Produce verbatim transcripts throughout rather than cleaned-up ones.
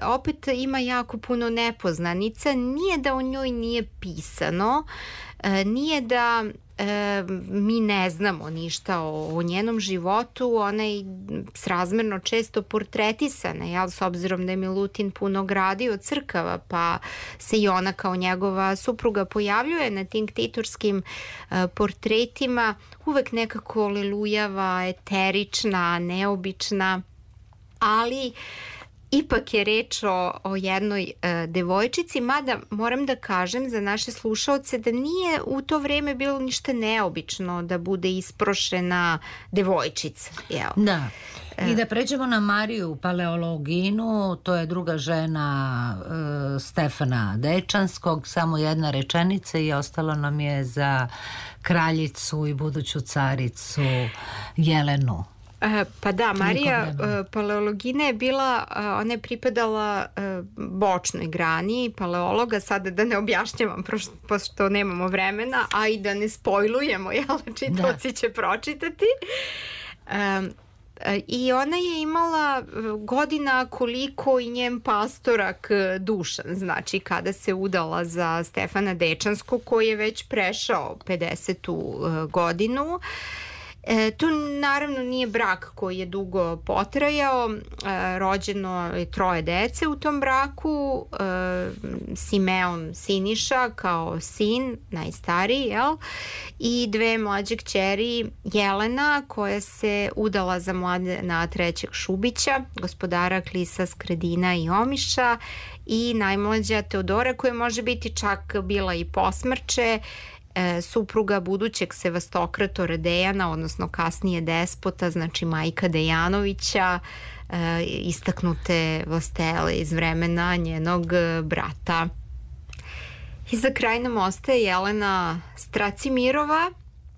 opet ima jako puno nepoznanica. Nije da o njoj nije pisano, nije da e, mi ne znamo ništa o, o njenom životu. Ona je srazmerno često portretisana, jel, s obzirom da je Milutin puno gradio crkava, pa se i ona kao njegova supruga pojavljuje na tim ktitorskim e, portretima, uvek nekako lelujava, eterična, neobična, ali ipak je reč o, o jednoj e, devojčici, mada moram da kažem za naše slušaoce da nije u to vreme bilo ništa neobično da bude isprošena devojčica. Jel? Da. I da pređemo na Mariju Paleologinu, to je druga žena e, Stefana Dečanskog, samo jedna rečenica i ostalo nam je za kraljicu i buduću caricu Jelenu. Pa da, Marija Paleologina je bila, ona je pripadala bočnoj grani paleologa, sada da ne objašnjavam pošto nemamo vremena, a i da ne spojlujemo, jel, čitaoci će pročitati. I ona je imala godina koliko i njen pastorak Dušan, znači kada se udala za Stefana Dečanskog koji je već prešao pedesetu godinu. E, to naravno nije brak koji je dugo potrajao, e, rođeno je troje dece u tom braku, e, Simeon Siniša kao sin, najstariji, jel? I dve mlađe kćeri, Jelena koja se udala za Mladena trećeg Šubića, gospodara Klisa, Skredina i Omiša, i najmlađa Teodora koja može biti čak bila i posmrče, supruga budućeg sevastokratora Dejana, odnosno kasnije despota, znači majka Dejanovića, istaknute vlastele iz vremena njenog brata. I za kraj nam ostaje Jelena Stracimirova,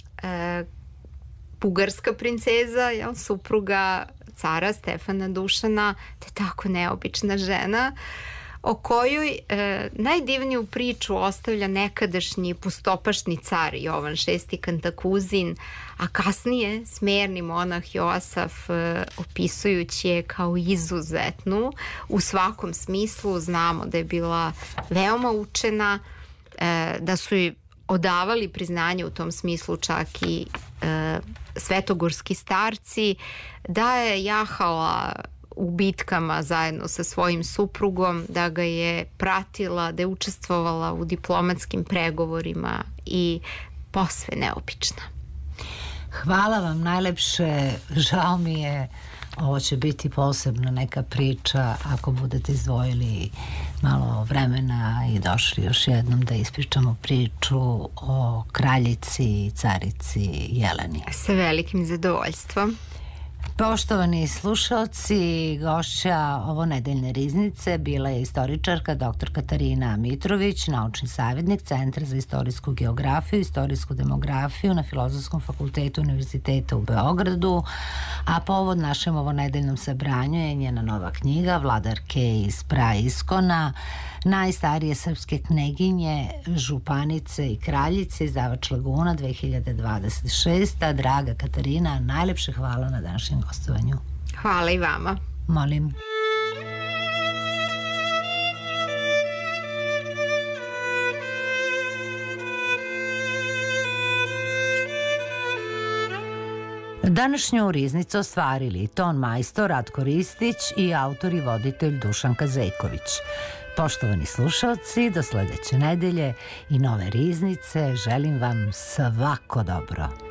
bugarska princeza, jel, supruga cara Stefana Dušana, te tako neobična žena, o kojoj e, najdivniju priču ostavlja nekadašnji pustopašni car Jovan šesti Kantakuzin, a kasnije smerni monah Joasaf e, opisujući je kao izuzetnu u svakom smislu. Znamo da je bila veoma učena, e, da su joj odavali priznanje u tom smislu čak i e, svetogorski starci, da je jahala u bitkama zajedno sa svojim suprugom, da ga je pratila, da je učestvovala u diplomatskim pregovorima i posve neobična. Hvala vam najlepše, žao mi je, ovo će biti posebna neka priča ako budete izdvojili malo vremena i došli još jednom da ispričamo priču o kraljici i carici Jeleni. Sa velikim zadovoljstvom. Poštovani slušalci, gošća ovo nedeljne riznice bila je istoričarka dr Katarina Mitrović, naučni savjetnik Centra za istorijsku geografiju i istorijsku demografiju na Filozofskom fakultetu Univerziteta u Beogradu, a povod našem ovo nedeljnom sabranju je njena nova knjiga Vladarke iz Praiskona, najstarije srpske kneginje, županice i kraljice, izdavač Laguna dve hiljade dvadeset šesta. Draga Katarina, najlepše hvala na današnjem gostovanju. Hvala i vama. Molim. Današnju riznicu ostvarili ton majstor Ratko Ristić i autor i voditelj Dušan Kazejković. Poštovani slušalci, do sledeće nedelje i nove riznice želim vam svako dobro.